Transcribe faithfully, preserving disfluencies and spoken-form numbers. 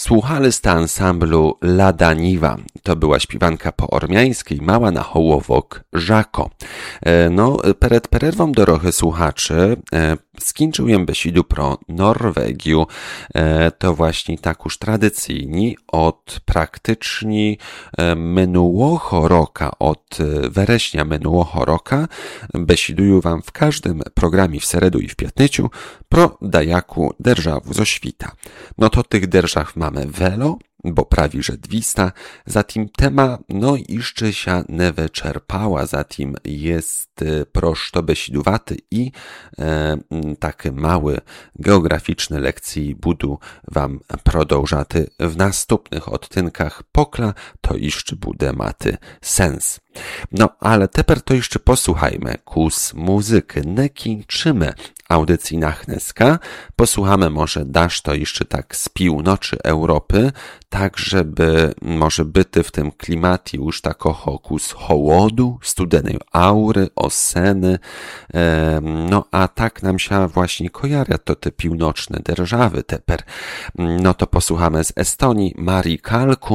Słuchali z ansamblu Lada Niva. To była śpiewanka po ormiańskiej, mała na hołowok Żako. No, przed przerwą dorohy słuchaczy skończyłem besidu pro Norwegiu. To właśnie tak już tradycyjni od praktycznie minionego roku, od wereśnia minionego roku besiduję wam w każdym programie w seredu i w piatnyciu pro dajaku derżawu zo świta. No to tych derżaw mamy welo, bo prawie że dwista, zatim tema no jeszcze się nie wyczerpała, zatim jest prosto besidowaty i e, taki mały geograficzny lekcji budu wam prodążaty w następnych odtynkach pokla, to jeszcze bude maty sens. No, ale teper to jeszcze posłuchajmy kus muzyki, nie kończymy audycji nachneska, posłuchamy może dasz to jeszcze tak z północy Europy, tak żeby może byty w tym klimacie już takoho kus hołodu, studenej aury, oseny, e, no a tak nam się właśnie kojaria to te północne derżawy teper. No to posłuchamy z Estonii Mari Kalkun,